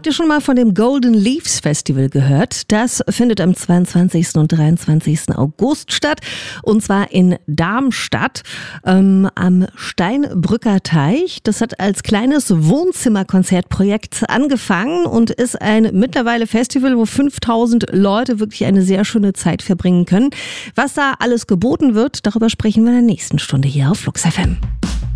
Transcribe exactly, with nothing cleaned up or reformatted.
Habt ihr schon mal von dem Golden Leaves Festival gehört? Das findet am zweiundzwanzigsten und dreiundzwanzigsten August statt, und zwar in Darmstadt ähm, am Steinbrücker Teich. Das hat als kleines Wohnzimmerkonzertprojekt angefangen und ist ein mittlerweile Festival, wo fünftausend Leute wirklich eine sehr schöne Zeit verbringen können. Was da alles geboten wird, darüber sprechen wir in der nächsten Stunde hier auf Flux F M.